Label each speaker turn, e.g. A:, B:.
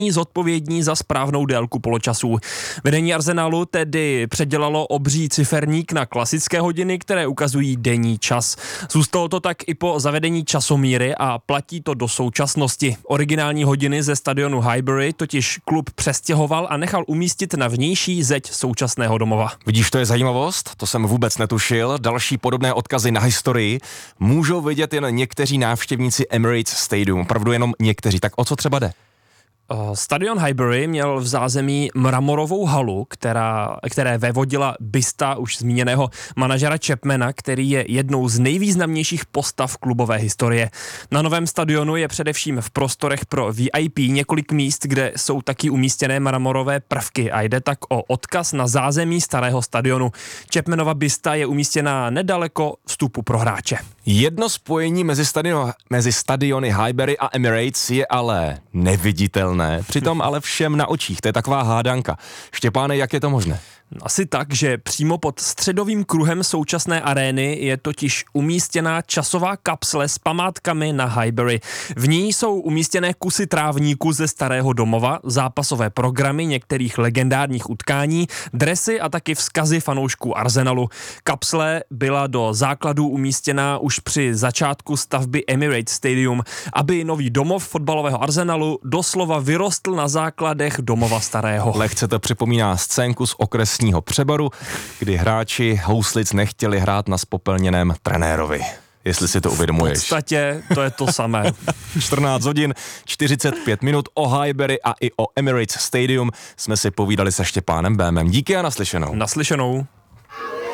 A: zodpovědní za správnou délku poločasů. Vedení Arsenalu tedy předělalo obří ciferník na klasické hodiny, které ukazují denní čas. Zůstalo to tak i po zavedení časomíry a platí to do současnosti. Originální hodiny ze stadionu Highbury totiž klub přestěhoval a nechal umístit na vnější zeď současného domova.
B: Vidíš, to je zajímavost, to jsem vůbec netušil. Další podobné odkazy na historii můžou vidět jen někteří návštěvníci Emirates Stadium. Opravdu jenom někteří. Tak o co třeba jde?
A: Stadion Highbury měl v zázemí mramorovou halu, které vévodila bysta už zmíněného manažera Chapmana, který je jednou z nejvýznamnějších postav klubové historie. Na novém stadionu je především v prostorech pro VIP několik míst, kde jsou taky umístěné mramorové prvky a jde tak o odkaz na zázemí starého stadionu. Chapmanova bysta je umístěna nedaleko vstupu pro hráče.
B: Jedno spojení mezi stadiony Highbury a Emirates je ale neviditelné. Přitom ale všem na očích, to je taková hádanka. Štěpáne, jak je to možné?
A: Asi tak, že přímo pod středovým kruhem současné arény je totiž umístěná časová kapsle s památkami na Highbury. V ní jsou umístěné kusy trávníku ze starého domova, zápasové programy některých legendárních utkání, dresy a taky vzkazy fanoušků Arsenalu. Kapsle byla do základů umístěná už při začátku stavby Emirates Stadium, aby nový domov fotbalového Arsenalu doslova vyrostl na základech domova starého.
B: Lehce to připomíná scénku z okresního přeboru, kdy hráči houslic nechtěli hrát na spopelněném trenérovi. Jestli si to uvědomuješ.
A: V podstatě to je to samé.
B: 14 hodin, 45 minut o Highbury a i o Emirates Stadium jsme si povídali se Štěpánem Bémem. Díky a naslyšenou.
A: Naslyšenou.